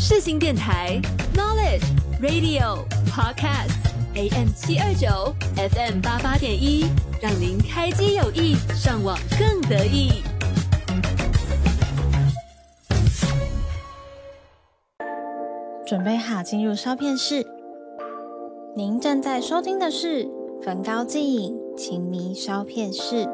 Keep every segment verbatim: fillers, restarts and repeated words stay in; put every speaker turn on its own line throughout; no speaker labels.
世新电台 Knowledge Radio Podcast A M 七二九 F M 八八点一，让您开机有益，上网更得意。
准备好进入烧片室。您正在收听的是焚高祭影情迷烧片室。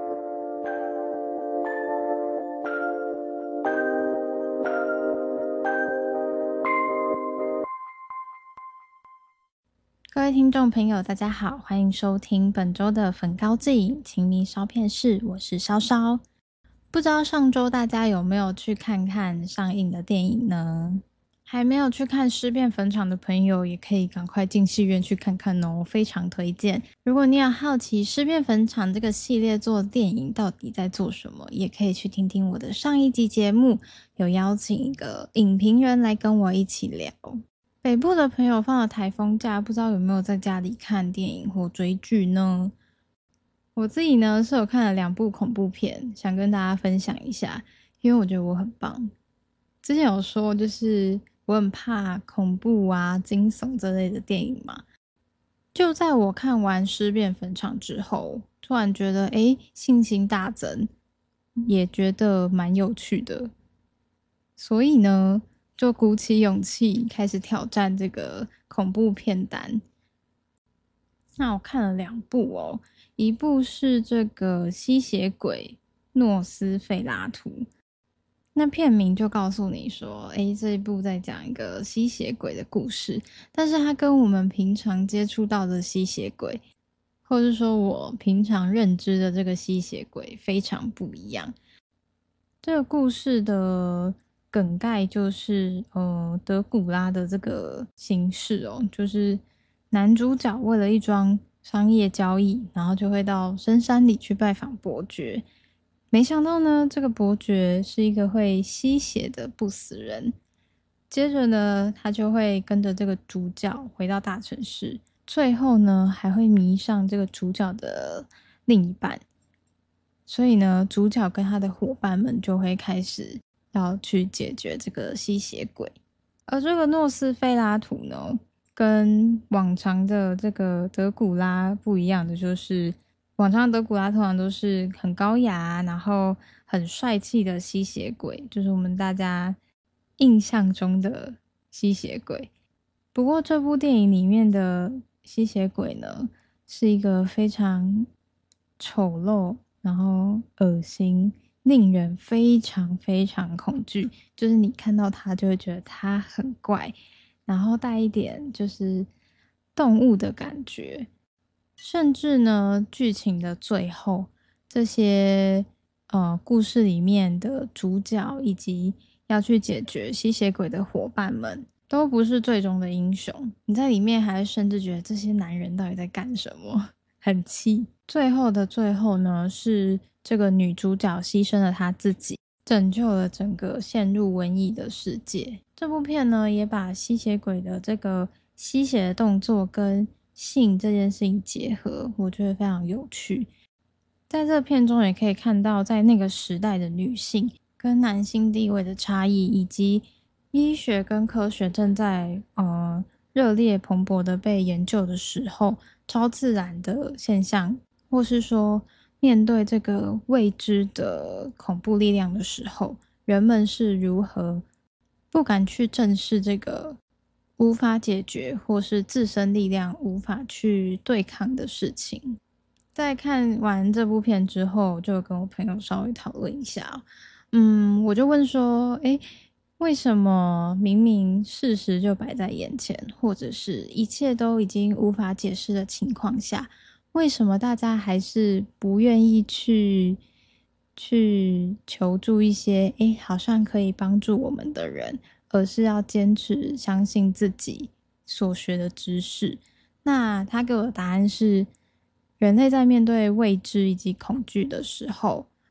各位听众朋友大家好，欢迎收听本周的焚高祭影情迷烧片室，我是烧烧。不知道上周大家有没有去看看上映的电影呢？还没有去看尸变坟场的朋友也可以赶快进戏院去看看哦，非常推荐。如果你有好奇尸变坟场这个系列做电影到底在做什么，也可以去听听我的上一集节目，有邀请一个影评人来跟我一起聊。北部的朋友放了台风假，不知道有没有在家里看电影或追剧呢？我自己呢是有看了两部恐怖片，想跟大家分享一下，因为我觉得我很棒。之前有说就是我很怕恐怖啊、惊悚这类的电影嘛。就在我看完《尸变坟场》之后，突然觉得诶信心大增，也觉得蛮有趣的。所以呢，就鼓起勇气开始挑战这个恐怖片单。那我看了两部哦，一部是这个吸血鬼诺斯费拉图。那片名就告诉你说，诶，这一部在讲一个吸血鬼的故事，但是它跟我们平常接触到的吸血鬼，或是说我平常认知的这个吸血鬼非常不一样。这个故事的梗概就是呃德古拉的这个形式哦，就是男主角为了一桩商业交易，然后就会到深山里去拜访伯爵。没想到呢，这个伯爵是一个会吸血的不死人。接着呢，他就会跟着这个主角回到大城市，最后呢，还会迷上这个主角的另一半。所以呢，主角跟他的伙伴们就会开始要去解决这个吸血鬼。而这个诺斯费拉图呢，跟往常的这个德古拉不一样的就是，往常的德古拉通常都是很高雅，然后很帅气的吸血鬼，就是我们大家印象中的吸血鬼。不过这部电影里面的吸血鬼呢，是一个非常丑陋，然后恶心，令人非常非常恐惧，就是你看到他就会觉得他很怪，然后带一点就是动物的感觉。甚至呢，剧情的最后，这些呃故事里面的主角以及要去解决吸血鬼的伙伴们，都不是最终的英雄。你在里面还甚至觉得这些男人到底在干什么，很气。最后的最后呢，是这个女主角牺牲了她自己，拯救了整个陷入瘟疫的世界。这部片呢，也把吸血鬼的这个吸血的动作跟性这件事情结合，我觉得非常有趣。在这片中也可以看到在那个时代的女性跟男性地位的差异，以及医学跟科学正在呃热烈蓬勃的被研究的时候，超自然的现象，或是说面对这个未知的恐怖力量的时候，人们是如何不敢去正视这个无法解决或是自身力量无法去对抗的事情。在看完这部片之后，就跟我朋友稍微讨论一下，嗯，我就问说，诶，为什么明明事实就摆在眼前，或者是一切都已经无法解释的情况下，为什么大家还是不愿意去去求助一些诶好像可以帮助我们的人，而是要坚持相信自己所学的知识？那他给我的答案是，人类在面对未知以及恐惧的时候，